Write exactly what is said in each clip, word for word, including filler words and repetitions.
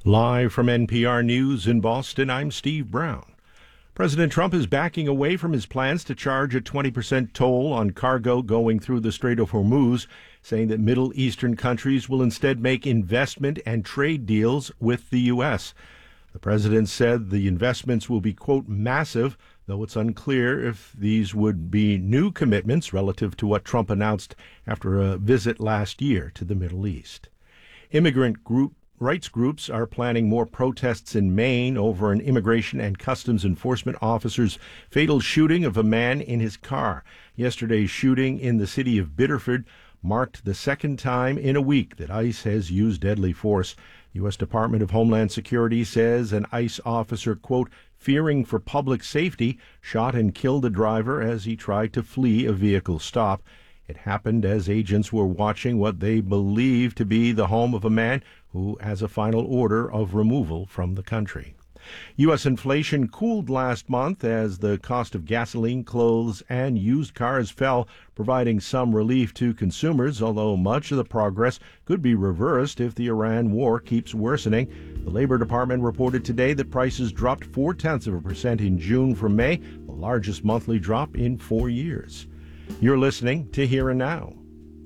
Live from N P R News in Boston, I'm Steve Brown. President Trump is backing away from his plans to charge a twenty percent toll on cargo going through the Strait of Hormuz, saying that Middle Eastern countries will instead make investment and trade deals with the U S. The president said the investments will be, quote, massive, though it's unclear if these would be new commitments relative to what Trump announced after a visit last year to the Middle East. Immigrant group Rights groups are planning more protests in Maine over an immigration and customs enforcement officer's fatal shooting of a man in his car. Yesterday's shooting in the city of Biddeford marked the second time in a week that ICE has used deadly force. The U S Department of Homeland Security says an ICE officer, quote, fearing for public safety, shot and killed a driver as he tried to flee a vehicle stop. It happened as agents were watching what they believe to be the home of a man who has a final order of removal from the country. U S inflation cooled last month as the cost of gasoline, clothes, and used cars fell, providing some relief to consumers, although much of the progress could be reversed if the Iran war keeps worsening. The Labor Department reported today that prices dropped four-tenths of a percent in June from May, the largest monthly drop in four years. You're listening to Here and Now.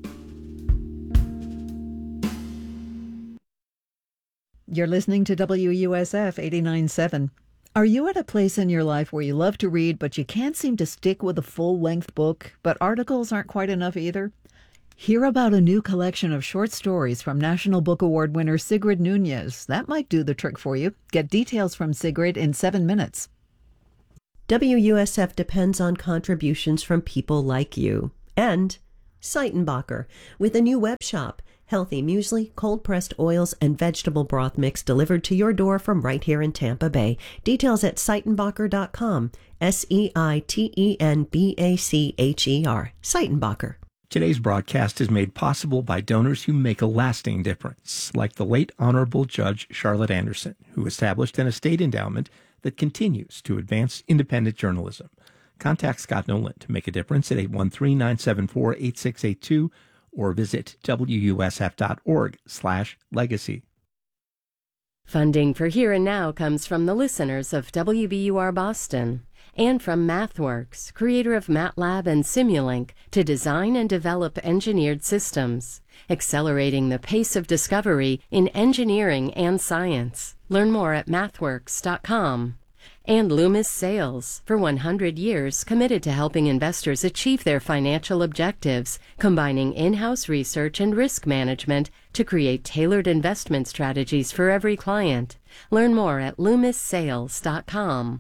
You're listening to W U S F eighty-nine point seven. Are you at a place in your life where you love to read, but you can't seem to stick with a full-length book, but articles aren't quite enough either? Hear about a new collection of short stories from National Book Award winner Sigrid Nunez. That might do the trick for you. Get details from Sigrid in seven minutes. W U S F depends on contributions from people like you. And Seitenbacher, with a new web shop. Healthy muesli, cold-pressed oils, and vegetable broth mix delivered to your door from right here in Tampa Bay. Details at seitenbacher dot com. S E I T E N B A C H E R. Seitenbacher. Today's broadcast is made possible by donors who make a lasting difference, like the late Honorable Judge Charlotte Anderson, who established an estate endowment that continues to advance independent journalism. Contact Scott Nolan to make a difference at eight one three, nine seven four, eight six eight two or visit W U S F dot org slash legacy. Funding for Here and Now comes from the listeners of W B U R Boston and from MathWorks, creator of MATLAB and Simulink, to design and develop engineered systems, accelerating the pace of discovery in engineering and science. Learn more at mathworks dot com. And Loomis Sales, for one hundred years committed to helping investors achieve their financial objectives, combining in-house research and risk management to create tailored investment strategies for every client. Learn more at loomis sales dot com.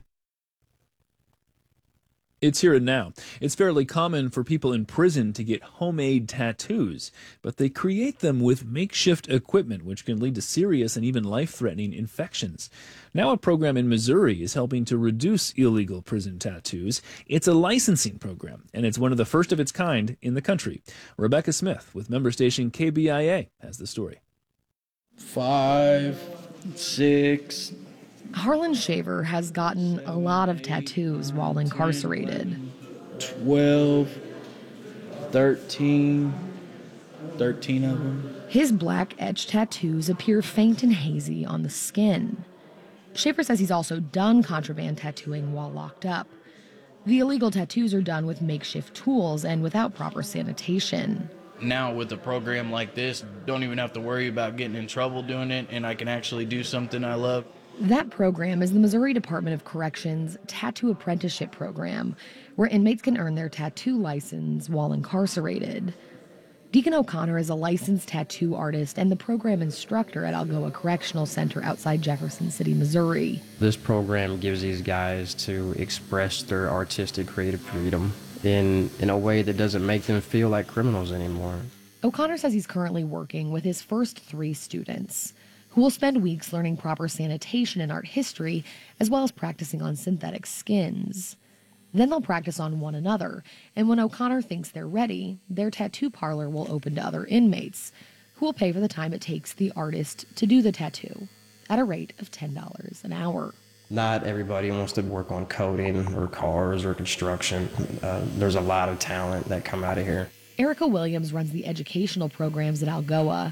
It's Here and Now. It's fairly common for people in prison to get homemade tattoos, but they create them with makeshift equipment, which can lead to serious and even life-threatening infections. Now a program in Missouri is helping to reduce illegal prison tattoos. It's a licensing program, and it's one of the first of its kind in the country. Rebecca Smith with member station K B I A has the story. Five, six... Harlan Shaver has gotten a lot of tattoos while incarcerated. twelve, thirteen, thirteen of them. His black etched tattoos appear faint and hazy on the skin. Shaver says he's also done contraband tattooing while locked up. The illegal tattoos are done with makeshift tools and without proper sanitation. Now with a program like this, don't even have to worry about getting in trouble doing it, and I can actually do something I love. That program is the Missouri Department of Corrections Tattoo Apprenticeship Program, where inmates can earn their tattoo license while incarcerated. Deacon O'Connor is a licensed tattoo artist and the program instructor at Algoa Correctional Center outside Jefferson City, Missouri. This program gives these guys to express their artistic creative freedom in, in a way that doesn't make them feel like criminals anymore. O'Connor says he's currently working with his first three students, who will spend weeks learning proper sanitation and art history, as well as practicing on synthetic skins. Then they'll practice on one another, and when O'Connor thinks they're ready, their tattoo parlor will open to other inmates, who will pay for the time it takes the artist to do the tattoo, at a rate of ten dollars an hour. Not everybody wants to work on coding or cars or construction. Uh, there's a lot of talent that come out of here. Erica Williams runs the educational programs at Algoa,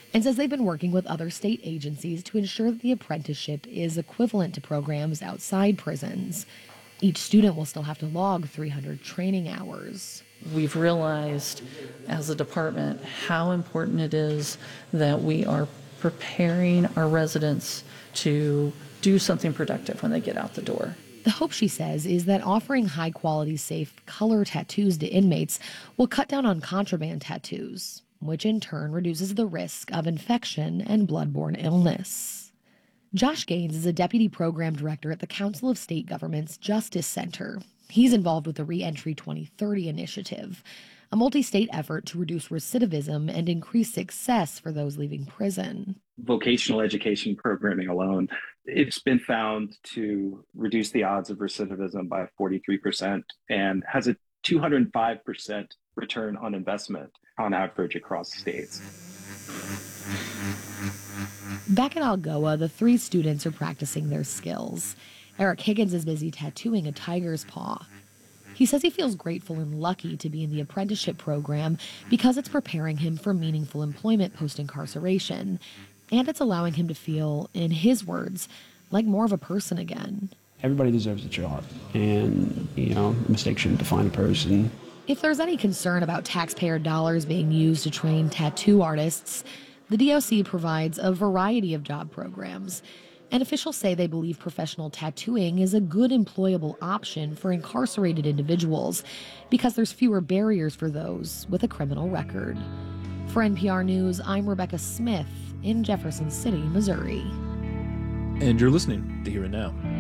and says they've been working with other state agencies to ensure that the apprenticeship is equivalent to programs outside prisons. Each student will still have to log three hundred training hours. We've realized as a department how important it is that we are preparing our residents to do something productive when they get out the door. The hope, she says, is that offering high-quality, safe color tattoos to inmates will cut down on contraband tattoos, which in turn reduces the risk of infection and bloodborne illness. Josh Gaines is a deputy program director at the Council of State Governments Justice Center. He's involved with the Reentry twenty thirty initiative, a multi-state effort to reduce recidivism and increase success for those leaving prison. Vocational education programming alone, it's been found to reduce the odds of recidivism by forty-three percent and has a two hundred five percent return on investment on average across states. Back at Algoa, the three students are practicing their skills. Eric Higgins is busy tattooing a tiger's paw. He says he feels grateful and lucky to be in the apprenticeship program because it's preparing him for meaningful employment post-incarceration, and it's allowing him to feel, in his words, like more of a person again. Everybody deserves a job, and, you know, a mistake shouldn't define a person. If there's any concern about taxpayer dollars being used to train tattoo artists, the D O C provides a variety of job programs. And officials say they believe professional tattooing is a good employable option for incarcerated individuals because there's fewer barriers for those with a criminal record. For N P R News, I'm Rebecca Smith in Jefferson City, Missouri. And you're listening to Here and Now.